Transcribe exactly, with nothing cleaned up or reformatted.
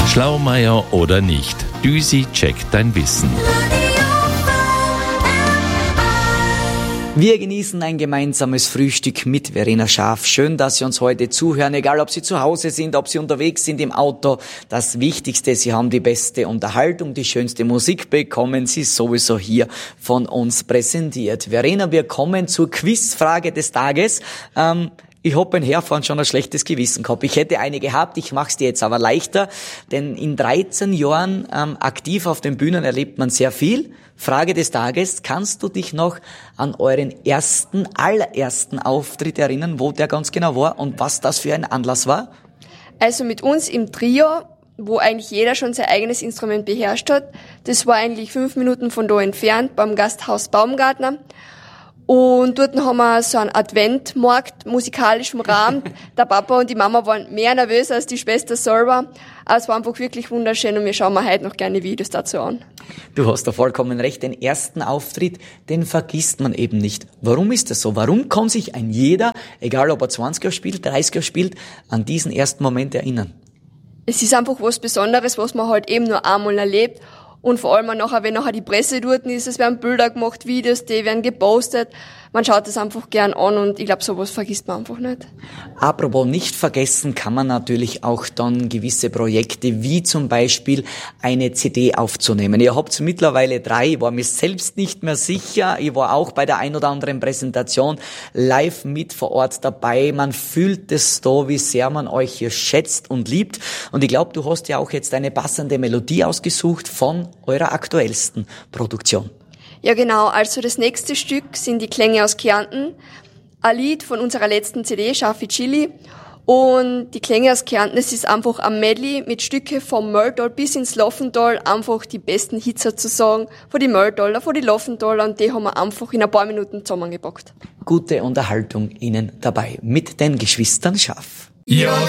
Schlaumeier oder nicht, Düsi checkt dein Wissen. Wir genießen ein gemeinsames Frühstück mit Verena Schaaf. Schön, dass Sie uns heute zuhören, egal ob Sie zu Hause sind, ob Sie unterwegs sind im Auto. Das Wichtigste, Sie haben die beste Unterhaltung, die schönste Musik bekommen Sie sowieso hier von uns präsentiert. Verena, wir kommen zur Quizfrage des Tages. Ähm, Ich hab beim Herfahren schon ein schlechtes Gewissen gehabt. Ich hätte eine gehabt, ich mach's dir jetzt aber leichter, denn in dreizehn Jahren ähm, aktiv auf den Bühnen erlebt man sehr viel. Frage des Tages, kannst du dich noch an euren ersten, allerersten Auftritt erinnern, wo der ganz genau war und was das für ein Anlass war? Also mit uns im Trio, wo eigentlich jeder schon sein eigenes Instrument beherrscht hat. Das war eigentlich fünf Minuten von da entfernt, beim Gasthaus Baumgartner. Und dort haben wir so einen Adventmarkt musikalisch im Rahmen. Der Papa und die Mama waren mehr nervös als die Schwester selber. Aber es war einfach wirklich wunderschön und wir schauen mir heute noch gerne Videos dazu an. Du hast da vollkommen recht. Den ersten Auftritt, den vergisst man eben nicht. Warum ist das so? Warum kann sich ein jeder, egal ob er zwanzig Jahre spielt, dreißig Jahre spielt, an diesen ersten Moment erinnern? Es ist einfach was Besonderes, was man halt eben nur einmal erlebt. Und vor allem nachher, wenn nachher die Presse dort ist, es werden Bilder gemacht, Videos, die werden gepostet. Man schaut das einfach gern an und ich glaube, sowas vergisst man einfach nicht. Apropos nicht vergessen, kann man natürlich auch dann gewisse Projekte, wie zum Beispiel eine C D aufzunehmen. Ihr habt mittlerweile drei, ich war mir selbst nicht mehr sicher. Ich war auch bei der ein oder anderen Präsentation live mit vor Ort dabei. Man fühlt es da, wie sehr man euch hier schätzt und liebt. Und ich glaube, du hast ja auch jetzt eine passende Melodie ausgesucht von eurer aktuellsten Produktion. Ja genau, also das nächste Stück sind die Klänge aus Kärnten, ein Lied von unserer letzten C D, Scharfe Chili. Und die Klänge aus Kärnten, es ist einfach ein Medley mit Stücke vom Mölltal bis ins Laufental, einfach die besten Hits sozusagen, von den Mölltaler, von den Laufentaler, und die haben wir einfach in ein paar Minuten zusammengepackt. Gute Unterhaltung Ihnen dabei mit den Geschwistern Schaaf. Ja,